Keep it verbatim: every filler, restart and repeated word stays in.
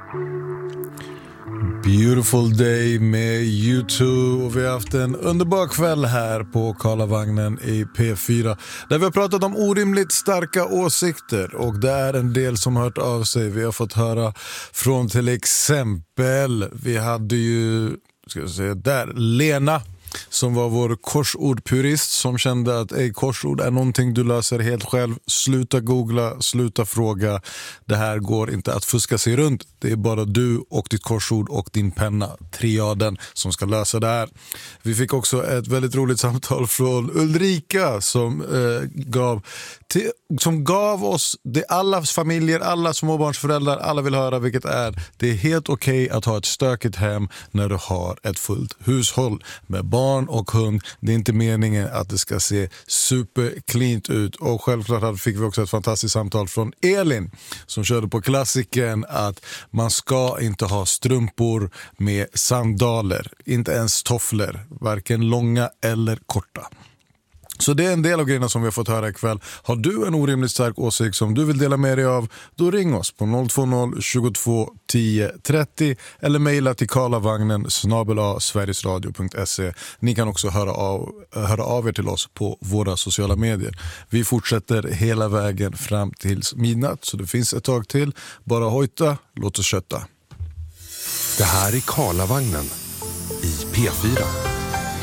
Beautiful Day med U två och vi har haft en underbar kväll här på Karlavagnen i P fyra där vi har pratat om orimligt starka åsikter och det är en del som har hört av sig. Vi har fått höra från till exempel, vi hade ju, ska jag säga där, Lena som var vår korsordpurist som kände att ej, korsord är någonting du löser helt själv. Sluta googla, sluta fråga. Det här går inte att fuska sig runt. Det är bara du och ditt korsord och din penna, triaden, som ska lösa det här. Vi fick också ett väldigt roligt samtal från Ulrika som eh, gav till, som gav oss det, alla familjer, alla småbarnsföräldrar, alla vill höra vilket är. Det är helt okej okay att ha ett stökigt hem när du har ett fullt hushåll med barn och hund. Det är inte meningen att det ska se supercleant ut. Och självklart fick vi också ett fantastiskt samtal från Elin som körde på klassiken att man ska inte ha strumpor med sandaler, inte ens tofflor, varken långa eller korta. Så det är en del av grejerna som vi har fått höra ikväll. Har du en orimligt stark åsikt som du vill dela med dig av, då ring oss på noll två noll tjugotvå tio trettio eller mejla till karlavagnen snabel-a sverigesradio punkt se. Ni kan också höra av, höra av er till oss på våra sociala medier. Vi fortsätter hela vägen fram till midnatt så det finns ett tag till. Bara hojta, låt oss kötta. Det här är Karlavagnen i P fyra.